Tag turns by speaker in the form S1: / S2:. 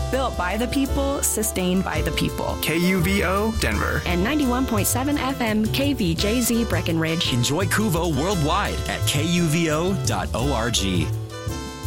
S1: Built by the people, sustained by the people.
S2: KUVO Denver.
S1: And 91.7 FM KVJZ Breckenridge.
S3: Enjoy Kuvo worldwide at kuvo.org.